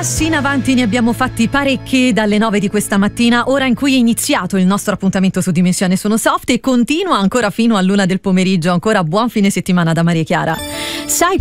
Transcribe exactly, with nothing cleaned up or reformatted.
Passi in avanti ne abbiamo fatti parecchi dalle nove di questa mattina, ora in cui è iniziato il nostro appuntamento su Dimensione Sono Soft e continua ancora fino all'una del pomeriggio. Ancora buon fine settimana da Maria Chiara. Sai